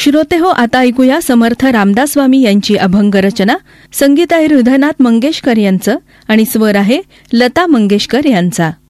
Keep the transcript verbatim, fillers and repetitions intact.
श्रोते हो, आता ऐकूया समर्थ रामदास स्वामी यांची अभंग रचना. संगीत आहे हृदयनाथ मंगेशकर यांचं आणि स्वर आहे लता मंगेशकर यांचा.